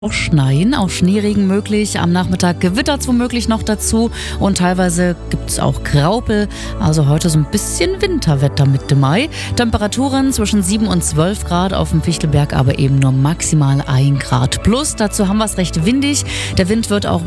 Auch schneien, auch Schneeregen möglich. Am Nachmittag gewittert womöglich noch dazu und teilweise gibt es auch Graupel. Also heute so ein bisschen Winterwetter Mitte Mai. Temperaturen zwischen 7 und 12 Grad auf dem Fichtelberg, aber eben nur maximal 1 Grad plus. Dazu haben wir es recht windig. Der Wind wird auch